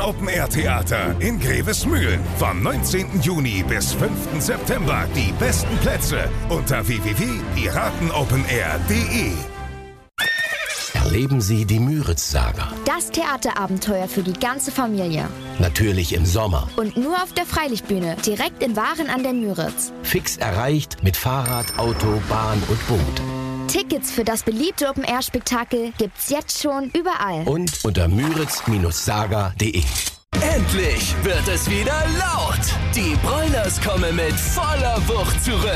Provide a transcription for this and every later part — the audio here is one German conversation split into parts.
Open-Air-Theater in Grevesmühlen. Vom 19. Juni bis 5. September die besten Plätze unter www.piratenopenair.de. Erleben Sie die Müritz-Saga. Das Theaterabenteuer für die ganze Familie. Natürlich im Sommer. Und nur auf der Freilichtbühne, direkt in Waren an der Müritz. Fix erreicht mit Fahrrad, Auto, Bahn und Boot. Tickets für das beliebte Open-Air-Spektakel gibt's jetzt schon überall. Und unter müritz-saga.de. Endlich wird es wieder laut. Die Broilers kommen mit voller Wucht zurück.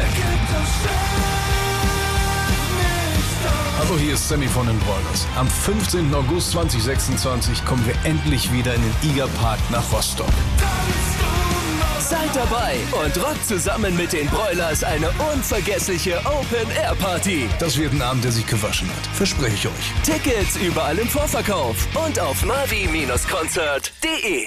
Hallo, hier ist Sammy von den Broilers. Am 15. August 2026 kommen wir endlich wieder in den Igerpark nach Rostock. Seid dabei und rockt zusammen mit den Broilers eine unvergessliche Open-Air-Party. Das wird ein Abend, der sich gewaschen hat. Verspreche ich euch. Tickets überall im Vorverkauf und auf mavi-konzert.de.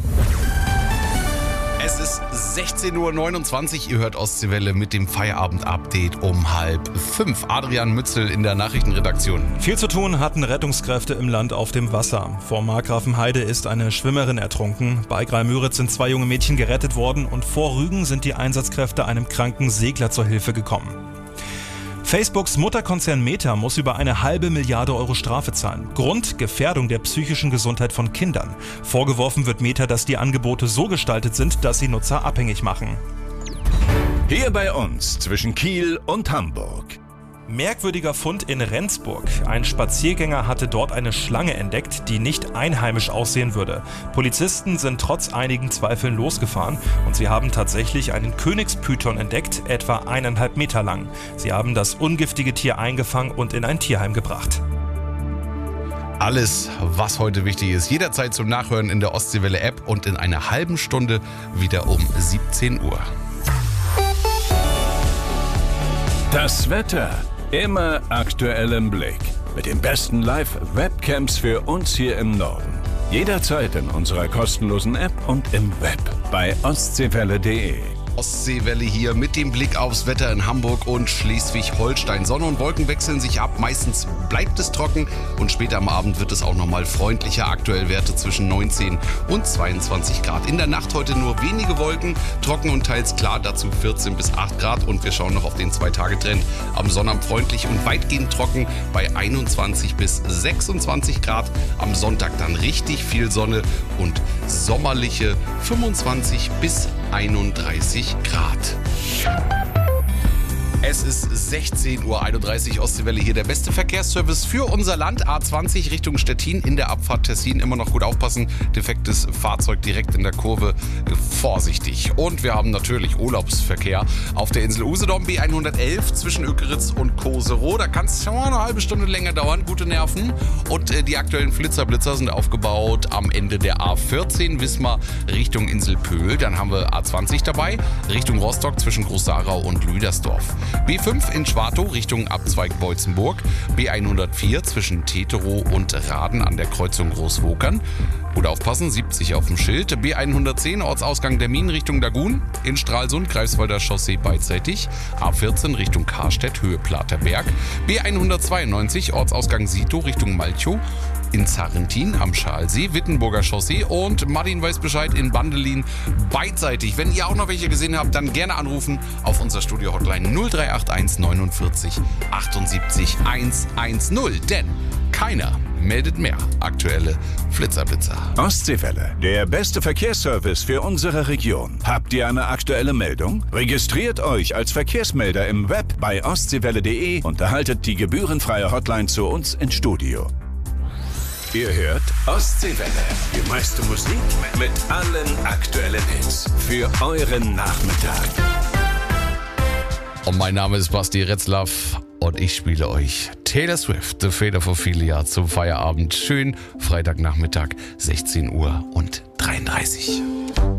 Es ist 16.29 Uhr, ihr hört Ostseewelle mit dem Feierabend-Update um 4:30. Adrian Mützel in der Nachrichtenredaktion. Viel zu tun hatten Rettungskräfte im Land auf dem Wasser. Vor Markgrafenheide ist eine Schwimmerin ertrunken. Bei Greimüritz sind 2 junge Mädchen gerettet worden und vor Rügen sind die Einsatzkräfte einem kranken Segler zur Hilfe gekommen. Facebooks Mutterkonzern Meta muss über 1,5 Milliarde Euro Strafe zahlen. Grund: Gefährdung der psychischen Gesundheit von Kindern. Vorgeworfen wird Meta, dass die Angebote so gestaltet sind, dass sie Nutzer abhängig machen. Hier bei uns zwischen Kiel und Hamburg. Merkwürdiger Fund in Rendsburg. Ein Spaziergänger hatte dort eine Schlange entdeckt, die nicht einheimisch aussehen würde. Polizisten sind trotz einigen Zweifeln losgefahren und sie haben tatsächlich einen Königspython entdeckt, etwa 1,5 Meter lang. Sie haben das ungiftige Tier eingefangen und in ein Tierheim gebracht. Alles, was heute wichtig ist, jederzeit zum Nachhören in der Ostseewelle-App und in einer halben Stunde wieder um 17 Uhr. Das Wetter. Immer aktuell im Blick. Mit den besten Live-Webcams für uns hier im Norden. Jederzeit in unserer kostenlosen App und im Web bei ostseewelle.de. Ostseewelle hier mit dem Blick aufs Wetter in Hamburg und Schleswig-Holstein. Sonne und Wolken wechseln sich ab. Meistens bleibt es trocken und später am Abend wird es auch nochmal freundlicher. Aktuell Werte zwischen 19 und 22 Grad. In der Nacht heute nur wenige Wolken, trocken und teils klar, dazu 14 bis 8 Grad. Und wir schauen noch auf den 2-Tage-Trend. Am Sonnabend freundlich und weitgehend trocken bei 21 bis 26 Grad. Am Sonntag dann richtig viel Sonne und sommerliche 25 bis 31 Grad. Es ist 16.31 Uhr, Ostseewelle hier, der beste Verkehrsservice für unser Land. A20 Richtung Stettin in der Abfahrt Tessin. Immer noch gut aufpassen, defektes Fahrzeug direkt in der Kurve, vorsichtig. Und wir haben natürlich Urlaubsverkehr auf der Insel Usedom, B111 zwischen Ökeritz und Koserow. Da kann es schon mal eine halbe Stunde länger dauern, gute Nerven. Und die aktuellen Flitzer-Blitzer sind aufgebaut am Ende der A14 Wismar Richtung Insel Pöhl. Dann haben wir A20 dabei, Richtung Rostock zwischen Groß-Sarau und Lüdersdorf. B5 in Schwartow Richtung Abzweig Beutzenburg, B104 zwischen Teterow und Raden an der Kreuzung Großwokern. Gut aufpassen, 70 auf dem Schild. B110 Ortsausgang der Minen Richtung Dagun, in Stralsund Greifswalder Chaussee beidseitig. A14 Richtung Karstedt Höhe Platerberg. B192 Ortsausgang Sito Richtung Malchow, in Zarrentin am Schalsee, Wittenburger Chaussee und Martin weiß Bescheid in Bandelin beidseitig. Wenn ihr auch noch welche gesehen habt, dann gerne anrufen auf unser Studio-Hotline 0381 49 78 110, denn keiner meldet mehr aktuelle Flitzerblitzer. Ostseewelle, der beste Verkehrsservice für unsere Region. Habt ihr eine aktuelle Meldung? Registriert euch als Verkehrsmelder im Web bei ostseewelle.de und erhaltet die gebührenfreie Hotline zu uns ins Studio. Ihr hört Ostseewelle. Die meiste Musik mit allen aktuellen Hits für euren Nachmittag. Und mein Name ist Basti Retzlaff und ich spiele euch Taylor Swift, The Fate of Ophelia zum Feierabend. Schön Freitagnachmittag, 16:33 Uhr.